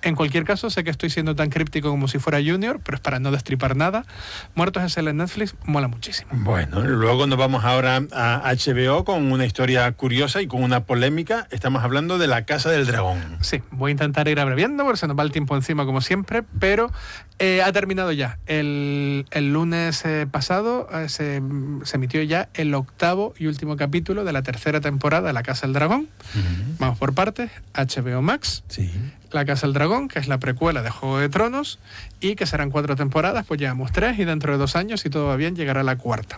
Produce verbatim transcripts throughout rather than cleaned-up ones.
En cualquier caso, sé que estoy siendo tan críptico como si fuera Junior, pero es para no destripar nada. Muertos es el en Netflix, mola muchísimo. Bueno, luego nos vamos ahora a H B O con una historia curiosa y con una polémica. Estamos hablando de La Casa del Dragón. Sí, voy a intentar ir abreviando porque se nos va el tiempo encima como siempre, pero eh, ha terminado ya. El, el lunes eh, pasado eh, se, se emitió ya el octavo y último capítulo de la tercera temporada de La Casa del Dragón. Uh-huh. Vamos por partes. H B O Max. Sí. La Casa del Dragón, que es la precuela de Juego de Tronos, y que serán cuatro temporadas, pues llevamos tres, y dentro de dos años, si todo va bien, llegará la cuarta.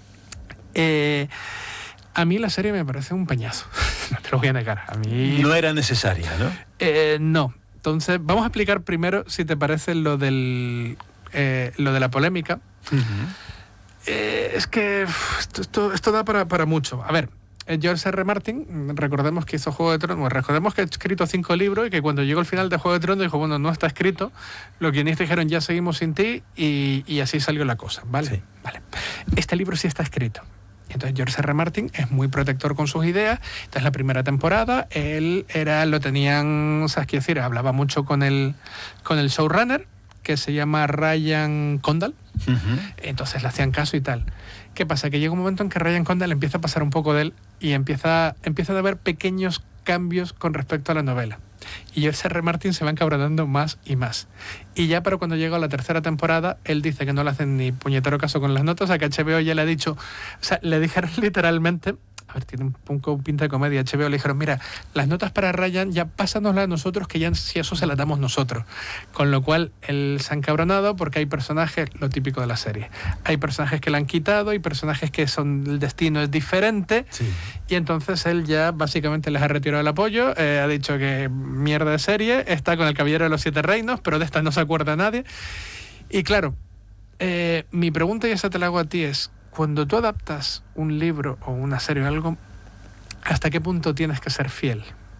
Eh, a mí la serie me parece un peñazo, no te lo voy a negar. A mí... No era necesaria, ¿no? Eh, no. Entonces, vamos a explicar primero, si te parece, lo, del, eh, lo de la polémica. Uh-huh. Eh, es que uf, esto, esto, esto da para, para mucho. A ver... George R. Martin, recordemos que hizo Juego de Tronos, bueno, recordemos que ha escrito cinco libros y que cuando llegó el final de Juego de Tronos dijo, bueno, no está escrito, los guionistas dijeron, ya seguimos sin ti, y, y así salió la cosa, ¿vale? Sí. Vale. Este libro sí está escrito. Entonces George R. Martin es muy protector con sus ideas. Entonces la primera temporada, él era, lo tenían, ¿sabes qué decir? Hablaba mucho con el, con el showrunner, que se llama Ryan Condal. Uh-huh. Entonces le hacían caso y tal. ¿Qué pasa? Que llega un momento en que Ryan Condal empieza a pasar un poco de él y empieza, empieza a haber pequeños cambios con respecto a la novela. Y George R. Martin se va encabronando más y más. Y ya para cuando llega la tercera temporada, él dice que no le hacen ni puñetero caso con las notas, a que H B O ya le ha dicho... O sea, le dijeron literalmente... A ver, tiene un poco un pinta de comedia. H B O le dijeron, mira, las notas para Ryan ya pásanoslas a nosotros, que ya si eso se las damos nosotros. Con lo cual, él se ha encabronado porque hay personajes, lo típico de la serie, hay personajes que le han quitado, hay personajes que son, el destino es diferente, sí. Y entonces él ya básicamente les ha retirado el apoyo, eh, ha dicho que mierda de serie, está con el Caballero de los Siete Reinos, pero de esta no se acuerda nadie. Y claro, eh, mi pregunta, y esa te la hago a ti, es, cuando tú adaptas un libro o una serie o algo, ¿hasta qué punto tienes que ser fiel?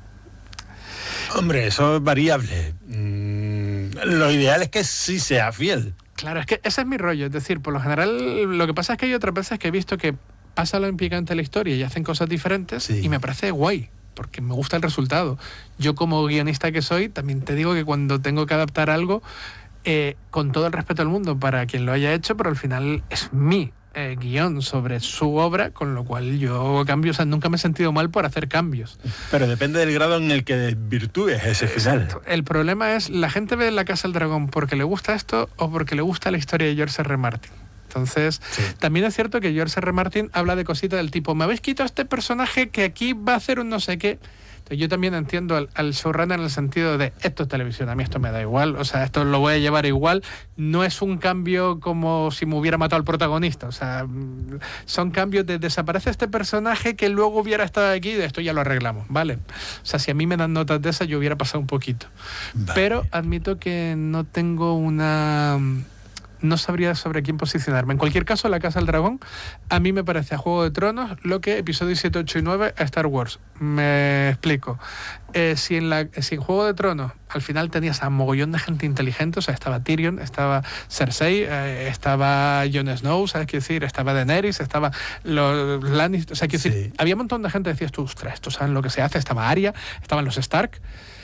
Hombre, eso es variable. Mm, lo ideal es que sí sea fiel. Claro, es que ese es mi rollo. Es decir, por lo general, lo que pasa es que hay otras veces que he visto que pasa lo implicante de la historia y hacen cosas diferentes, sí. Y me parece guay, porque me gusta el resultado. Yo, como guionista que soy, también te digo que cuando tengo que adaptar algo, eh, con todo el respeto del mundo para quien lo haya hecho, pero al final es mi Eh, guión sobre su obra, con lo cual yo cambio, o sea, nunca me he sentido mal por hacer cambios. Pero depende del grado en el que desvirtúes ese final. Exacto. El problema es, la gente ve La Casa del Dragón porque le gusta esto o porque le gusta la historia de George R. Martin. Entonces, sí. También es cierto que George R. Martin habla de cositas del tipo, me habéis quitado este personaje que aquí va a hacer un no sé qué. Entonces, yo también entiendo al, al showrunner en el sentido de, esto es televisión, a mí esto me da igual, o sea, esto lo voy a llevar igual, no es un cambio como si me hubiera matado al protagonista, o sea, son cambios de desaparece este personaje que luego hubiera estado aquí, de esto ya lo arreglamos, ¿vale? O sea, si a mí me dan notas de esas, yo hubiera pasado un poquito. Vale. Pero admito que no tengo una... no sabría sobre quién posicionarme. En cualquier caso, La Casa del Dragón a mí me parece a Juego de Tronos lo que episodios siete, ocho y nueve a Star Wars. Me explico. Eh, si, en la, si en Juego de Tronos al final tenías a mogollón de gente inteligente, o sea, estaba Tyrion, estaba Cersei, eh, estaba Jon Snow, ¿sabes qué decir? Estaba Daenerys, estaba los Lannister, o sea, quiero sí. decir, había un montón de gente que decías tú, ostras, estos saben lo que se hace, estaba Arya, estaban los Stark.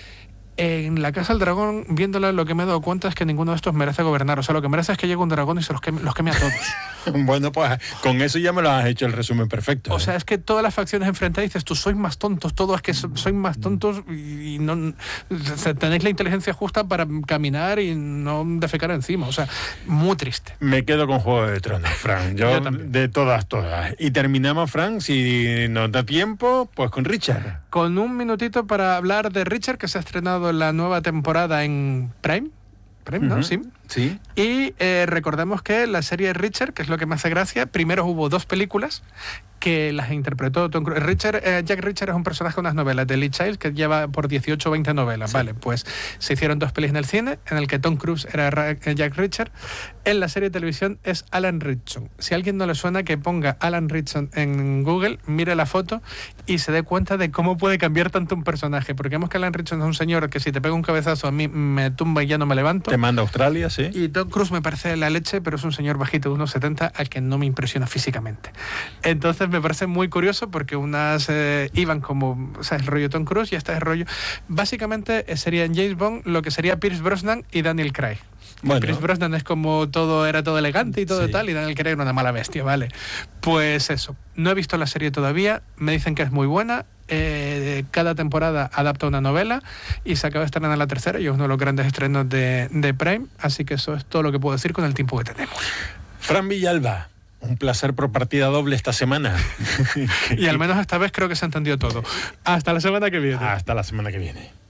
En La Casa del Dragón, viéndola, lo que me he dado cuenta es que ninguno de estos merece gobernar. O sea, lo que merece es que llegue un dragón y se los queme, los queme a todos. Bueno, pues con eso ya me lo has hecho el resumen perfecto. O ¿eh? sea, es que todas las facciones enfrentadas dices, tú sois más tontos, todos es que so, sois más tontos y no o sea, tenéis la inteligencia justa para caminar y no defecar encima. O sea, muy triste. Me quedo con Juego de Tronos, Fran. Yo, Yo de todas, todas. Y terminamos, Fran, si nos da tiempo, pues con Richard. Con un minutito para hablar de Richard, que se ha estrenado la nueva temporada en Prime. Prime, ¿no? Uh-huh. Sí. Sí. Y eh, recordemos que la serie Richard, que es lo que me hace gracia, primero hubo dos películas que las interpretó Tom Cruise. Richard, eh, Jack Richard es un personaje de unas novelas de Lee Child que lleva por dieciocho o veinte novelas, sí. Vale, pues se hicieron dos pelis en el cine en el que Tom Cruise era Jack Richard. En la serie de televisión es Alan Ritchson. Si a alguien no le suena, que ponga Alan Ritchson en Google, mire la foto y se dé cuenta de cómo puede cambiar tanto un personaje, porque vemos que Alan Ritchson es un señor que si te pega un cabezazo a mí me tumba y ya no me levanto. Te manda a Australia, sí. ¿Sí? Y Tom Cruise me parece la leche, pero es un señor bajito de uno setenta al que no me impresiona físicamente. Entonces me parece muy curioso porque unas eh, iban como, o sea, el rollo Tom Cruise y este es el rollo. Básicamente serían James Bond lo que sería Pierce Brosnan y Daniel Craig. Bueno. Pierce Brosnan es como todo, era todo elegante y todo sí. tal, y Daniel Craig era una mala bestia, ¿vale? Pues eso, no he visto la serie todavía, me dicen que es muy buena, eh, cada temporada adapta una novela y se acaba de estrenar la tercera y es uno de los grandes estrenos de, de Prime, así que eso es todo lo que puedo decir con el tiempo que tenemos. Fran Villalba, un placer por partida doble esta semana. Y al menos esta vez creo que se ha entendido todo. Hasta la semana que viene. Hasta la semana que viene.